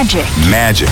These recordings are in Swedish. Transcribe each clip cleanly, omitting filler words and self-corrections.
Magic.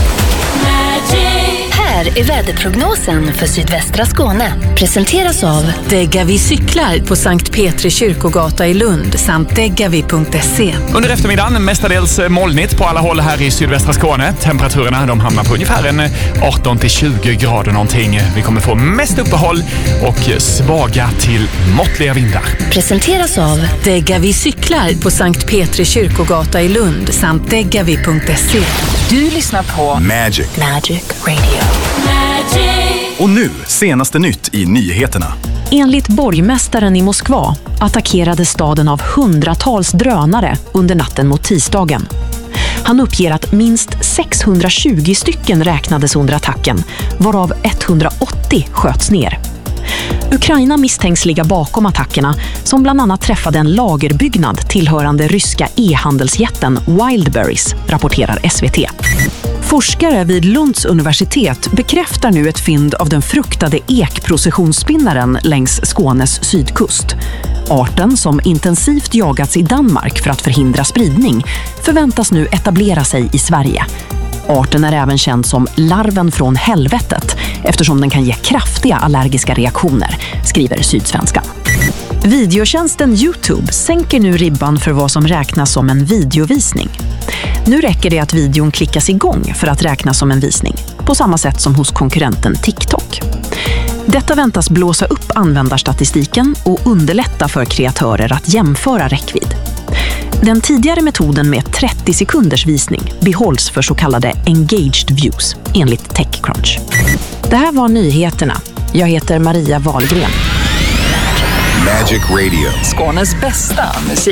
Här är väderprognosen för sydvästra Skåne. Presenteras av Degavi cyklar på Sankt Petri kyrkogata i Lund samt degavi.se. Under eftermiddagen mestadels molnigt på alla håll här i sydvästra Skåne. Temperaturerna de hamnar på ungefär 18-20 grader någonting. Vi kommer få mest uppehåll och svaga till måttliga vindar. Presenteras av Degavi cyklar på Sankt Petri kyrkogata i Lund samt degavi.se. Du lyssnar på Magic Radio. Och nu, senaste nytt i nyheterna. Enligt borgmästaren i Moskva attackerade staden av hundratals drönare under natten mot tisdagen. Han uppger att minst 620 stycken räknades under attacken, varav 180 sköts ner. Ukraina misstänks ligga bakom attackerna som bland annat träffade en lagerbyggnad tillhörande ryska e-handelsjätten Wildberries, rapporterar SVT. Forskare vid Lunds universitet bekräftar nu ett fynd av den fruktade ekprocessionsspinnaren längs Skånes sydkust. Arten, som intensivt jagats i Danmark för att förhindra spridning, förväntas nu etablera sig i Sverige. Arten är även känd som larven från helvetet eftersom den kan ge kraftiga allergiska reaktioner, skriver Sydsvenskan. Videotjänsten YouTube sänker nu ribban för vad som räknas som en videovisning. Nu räcker det att videon klickas igång för att räknas som en visning, på samma sätt som hos konkurrenten TikTok. Detta väntas blåsa upp användarstatistiken och underlätta för kreatörer att jämföra räckvidd. Den tidigare metoden med 30 sekunders visning behålls för så kallade engaged views, enligt TechCrunch. Det här var nyheterna. Jag heter Maria Wahlgren. Magic Radio. Skånes bästa musik.